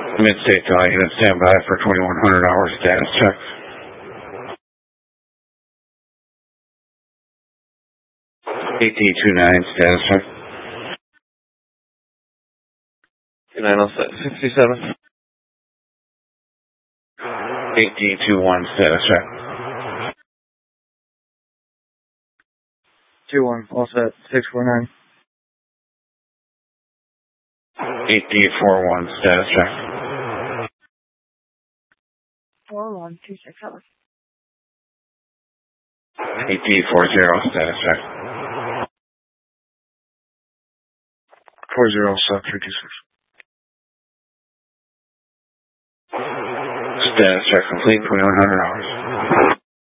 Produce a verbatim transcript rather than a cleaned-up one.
Mid-State Dog Unit, stand by for twenty-one hundred hours status check. eight D two nine, status check. two nine oh sixty-seven. eight D two one, status check. two one, all set, six four nine. eight D four one, status check. four one two six seven. eight D four zero, status check. four zero, set, three two six. Status check complete, twenty-one hundred hours.